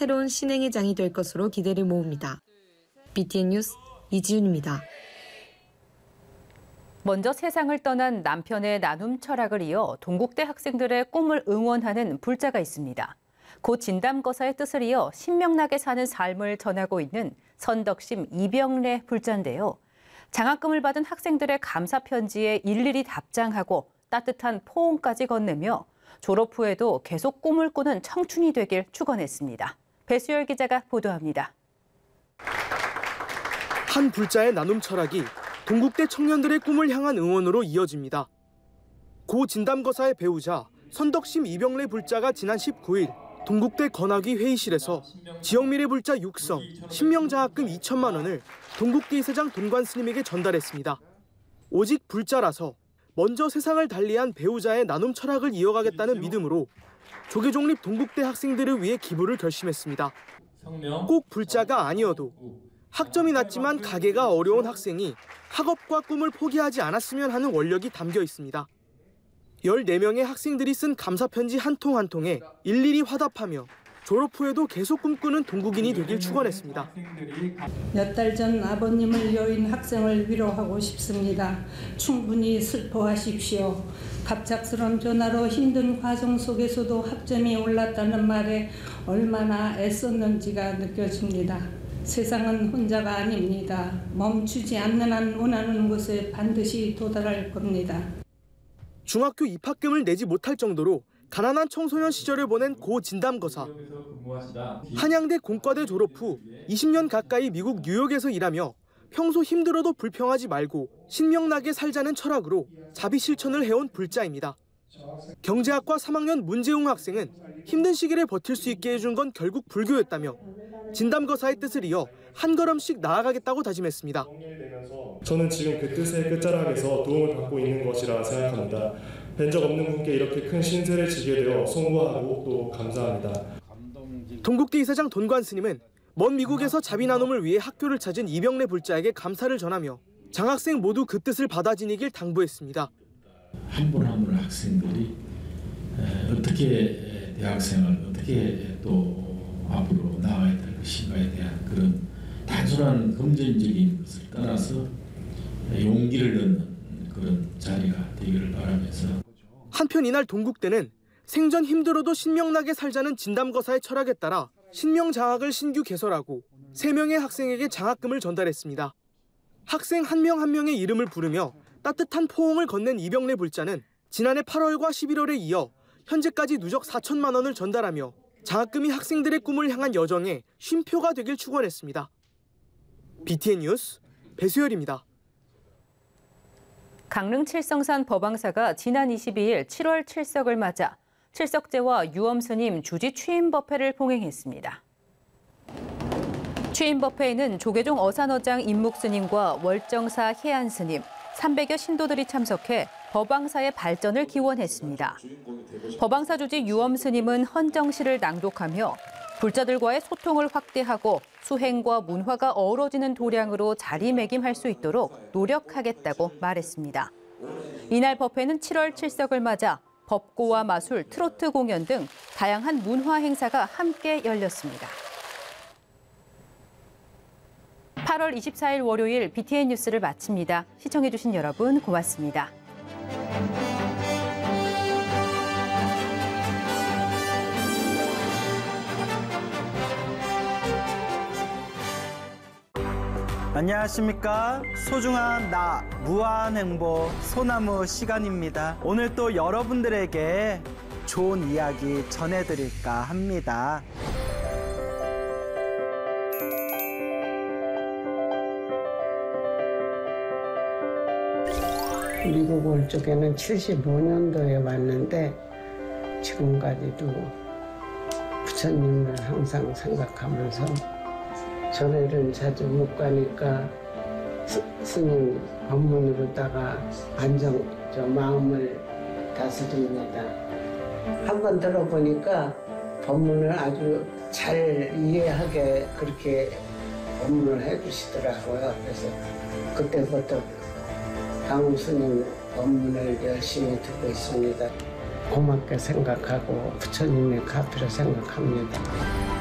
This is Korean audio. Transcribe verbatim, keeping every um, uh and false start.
새로운 신행의 장이 될 것으로 기대를 모읍니다. 비티엔 뉴스 이지윤입니다. 먼저 세상을 떠난 남편의 나눔 철학을 이어 동국대 학생들의 꿈을 응원하는 불자가 있습니다. 고 진담거사의 뜻을 이어 신명나게 사는 삶을 전하고 있는 선덕심 이병래 불자인데요. 장학금을 받은 학생들의 감사 편지에 일일이 답장하고 따뜻한 포옹까지 건네며 졸업 후에도 계속 꿈을 꾸는 청춘이 되길 축원했습니다. 배수열 기자가 보도합니다. 한 불자의 나눔 철학이 동국대 청년들의 꿈을 향한 응원으로 이어집니다. 고 진담거사의 배우자 선덕심 이병래 불자가 지난 십구 일 동국대 건학위 회의실에서 지역미래 불자 육성, 신명장학금 이천만 원을 동국대 이사장 돈관 스님에게 전달했습니다. 오직 불자라서 먼저 세상을 달리한 배우자의 나눔 철학을 이어가겠다는 믿음으로 조계종립 동국대 학생들을 위해 기부를 결심했습니다. 꼭 불자가 아니어도 학점이 낮지만 가계가 어려운 학생이 학업과 꿈을 포기하지 않았으면 하는 원력이 담겨 있습니다. 열네 명의 학생들이 쓴 감사편지 한 통 한 통에 일일이 화답하며 졸업 후에도 계속 꿈꾸는 동국인이 되길 축원했습니다. 몇 달 전 아버님을 여인 학생을 위로하고 싶습니다. 충분히 슬퍼하십시오. 갑작스런 변화로 힘든 과정 속에서도 학점이 올랐다는 말에 얼마나 애썼는지가 느껴집니다. 세상은 혼자가 아닙니다. 멈추지 않는 한 원하는 곳에 반드시 도달할 겁니다. 중학교 입학금을 내지 못할 정도로 가난한 청소년 시절을 보낸 고 진담거사. 한양대 공과대 졸업 후 이십 년 가까이 미국 뉴욕에서 일하며 평소 힘들어도 불평하지 말고 신명나게 살자는 철학으로 자비 실천을 해온 불자입니다. 경제학과 삼 학년 문재웅 학생은 힘든 시기를 버틸 수 있게 해준 건 결국 불교였다며 진담거사의 뜻을 이어 한 걸음씩 나아가겠다고 다짐했습니다. 저는 지금 그 뜻의 끝자락에서 도움을 받고 있는 것이라 생각합니다. 뵌 적 없는 분께 이렇게 큰 신세를 지게 되어 송구하고 또 감사합니다. 동국대 이사장 돈관 스님은 먼 미국에서 자비 나눔을 위해 학교를 찾은 이병래 불자에게 감사를 전하며 장학생 모두 그 뜻을 받아 지니길 당부했습니다. 한 분 한 분 학생들이 어떻게 대학생을 어떻게 또 앞으로 나아가야 될 것인가에 대한 그런 단순한 금전적인 것을 떠나서 용기를 얻는 그런 자리가 되기를 바라면서 한편 이날 동국대는 생전 힘들어도 신명나게 살자는 진담거사의 철학에 따라 신명장학을 신규 개설하고 세 명의 학생에게 장학금을 전달했습니다. 학생 한 명 한 명의 이름을 부르며 따뜻한 포옹을 건넨 이병래 불자는 지난해 팔월과 십일월에 이어 현재까지 누적 사천만 원을 전달하며 장학금이 학생들의 꿈을 향한 여정에 쉼표가 되길 축원했습니다. 비티엔 뉴스 배수열입니다. 강릉 칠성산 법왕사가 지난 이십이 일 칠월 칠석을 맞아 칠석제와 유엄스님 주지 취임법회를 봉행했습니다. 취임법회에는 조계종 어산어장 임묵스님과 월정사 해안스님, 삼백여 신도들이 참석해 법왕사의 발전을 기원했습니다. 법왕사 주지 유엄스님은 헌정시를 낭독하며 불자들과의 소통을 확대하고 수행과 문화가 어우러지는 도량으로 자리매김할 수 있도록 노력하겠다고 말했습니다. 이날 법회는 칠월 칠석을 맞아 법고와 마술, 트로트 공연 등 다양한 문화 행사가 함께 열렸습니다. 팔월 이십사일 월요일 비티엔 뉴스를 마칩니다. 시청해주신 여러분 고맙습니다. 안녕하십니까. 소중한 나 무한행보 소나무 시간입니다. 오늘 또 여러분들에게 좋은 이야기 전해드릴까 합니다. 미국 올 적에는 칠십오 년도에 왔는데 지금까지도 부처님을 항상 생각하면서 절에는 자주 못 가니까 스, 스님 법문으로다가 안정, 저 마음을 다스립니다. 한번 들어보니까 법문을 아주 잘 이해하게 그렇게 법문을 해주시더라고요. 그래서 그때부터 강우 스님 법문을 열심히 듣고 있습니다. 고맙게 생각하고 부처님의 가피로 생각합니다.